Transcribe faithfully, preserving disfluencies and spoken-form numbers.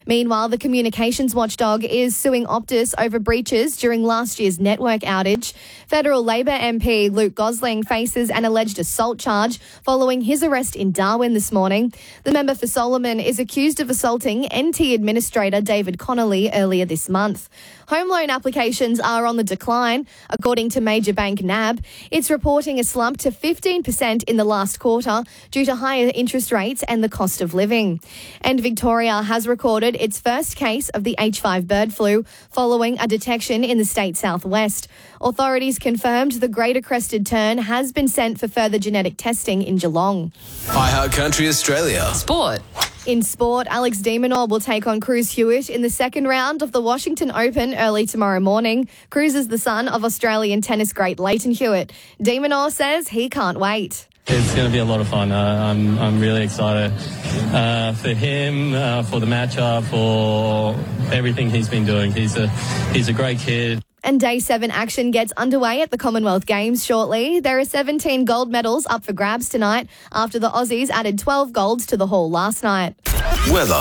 Meanwhile, the communications watchdog is suing Optus over breaches during last year's network outage. Federal Labor M P Luke Gosling faces an alleged assault charge following his arrest in Darwin this morning. The member for Solomon is accused of assaulting N T Administrator David Connolly earlier this month. Home loan applications are on the decline, according to major bank N A B. It's reporting a slump to fifteen percent in the last quarter due to higher interest rates and the cost of living. And Victoria has recorded its first case of the H five bird flu following a detection in the state southwest. Authorities confirmed the greater crested tern has been sent for further genetic testing in Geelong. iHeartCountry Australia. Sport. In sport, Alex de Minaur will take on Cruz Hewitt in the second round of the Washington Open early tomorrow morning. Cruz is the son of Australian tennis great Leighton Hewitt. De Minaur says he can't wait. It's going to be a lot of fun. Uh, I'm I'm really excited uh, for him, uh, for the matchup, for everything he's been doing. He's a he's a great kid. And day seven action gets underway at the Commonwealth Games shortly. There are seventeen gold medals up for grabs tonight after the Aussies added twelve golds to the haul last night. Weather.